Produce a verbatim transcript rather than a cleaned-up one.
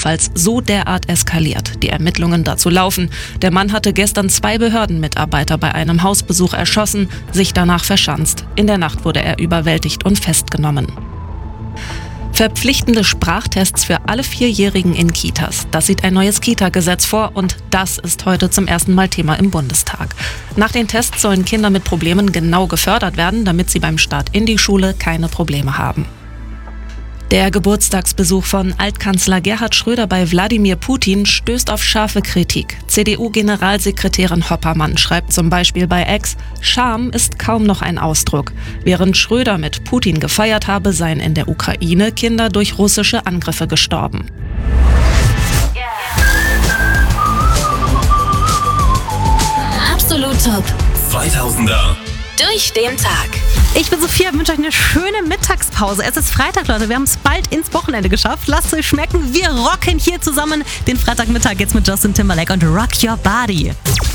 Rheinland-Pfalz so derart eskaliert. Die Ermittlungen dazu laufen. Der Mann hatte gestern zwei Behördenmitarbeiter bei einem Hausbesuch erschossen, sich danach verschanzt. In der Nacht wurde er überwältigt und festgenommen. Verpflichtende Sprachtests für alle Vierjährigen in Kitas. Das sieht ein neues Kita-Gesetz vor und das ist heute zum ersten Mal Thema im Bundestag. Nach den Tests sollen Kinder mit Problemen genau gefördert werden, damit sie beim Start in die Schule keine Probleme haben. Der Geburtstagsbesuch von Altkanzler Gerhard Schröder bei Wladimir Putin stößt auf scharfe Kritik. C D U-Generalsekretärin Hoppermann schreibt zum Beispiel bei X: Scham ist kaum noch ein Ausdruck. Während Schröder mit Putin gefeiert habe, seien in der Ukraine Kinder durch russische Angriffe gestorben. Absolut Top. zweitausender. Durch den Tag. Ich bin Sophia, wünsche euch eine schöne Mittagspause. Es ist Freitag, Leute. Wir haben es bald ins Wochenende geschafft. Lasst es euch schmecken. Wir rocken hier zusammen den Freitagmittag jetzt mit Justin Timberlake und Rock Your Body.